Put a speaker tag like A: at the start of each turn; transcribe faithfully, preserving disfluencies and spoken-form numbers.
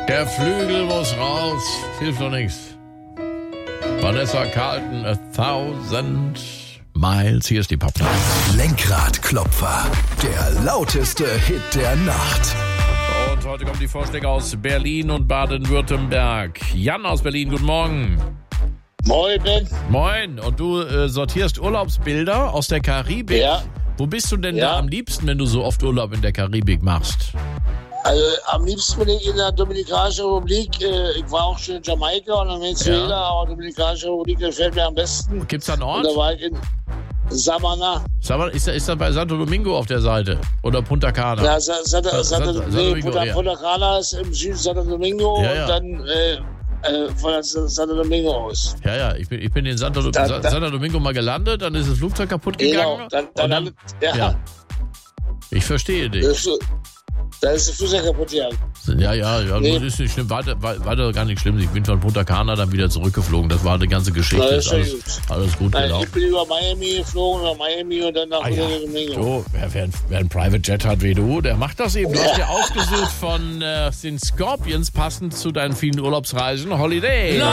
A: Der Flügel muss raus. Hilft doch nichts. Vanessa Carlton, A Thousand Miles. Hier ist die Popnight.
B: Lenkradklopfer. Der lauteste Hit der Nacht.
A: Und heute kommen die Vorschläge aus Berlin und Baden-Württemberg. Jan aus Berlin, guten Morgen.
C: Moin, Ben.
A: Moin. Und du äh, sortierst Urlaubsbilder aus der Karibik.
C: Ja.
A: Wo bist du denn
C: Ja.
A: da am liebsten, wenn du so oft Urlaub in der Karibik machst?
C: Also am liebsten bin ich in der Dominikanischen Republik. Äh, ich war auch schon in Jamaika und in Venezuela,
A: Ja.
C: aber Dominikanische Republik gefällt mir am besten.
A: Gibt's da einen
C: Und
A: Ort?
C: da war ich in Samana.
A: Sag mal, ist, da- ist das bei Santo Domingo auf der Seite? Oder Punta Cana?
C: Ja, Sa- Sa-
A: Sa-
C: Sa-
A: Sa-
C: nee,
A: Domingo,
C: Punta,
A: ja.
C: Punta Cana ist im Süden Santo Domingo
A: Ja, ja.
C: und dann äh, äh, von Santo Domingo aus.
A: Ja, ja, ich bin, ich bin in Santo,
C: Da-
A: Sa-
C: da-
A: Santo Domingo mal gelandet, dann ist das Flugzeug kaputt
C: Genau,
A: gegangen.
C: dann, dann,
A: und
C: dann, ja,
A: ja, ich verstehe dich.
C: Das ist, da ist der Flugzeug kaputt gegangen.
A: Ja, ja, ja,
C: Nee.
A: das ist nicht schlimm. Weiter, wei- weiter gar nicht schlimm. Ich bin von Punta Cana dann wieder zurückgeflogen. Das war eine ganze Geschichte.
C: Na,
A: Ist
C: ist ja
A: alles,
C: gut.
A: alles gut
C: Nein, ich
A: gelaufen.
C: bin über Miami geflogen, über Miami und dann nach
A: Ah, ja.
C: Santo Domingo.
A: So, wer, wer, wer ein Private Jet hat wie du, der macht das eben. Du
C: Ja.
A: hast ja ausgesucht von äh, den Scorpions, passend zu deinen vielen Urlaubsreisen. Holiday.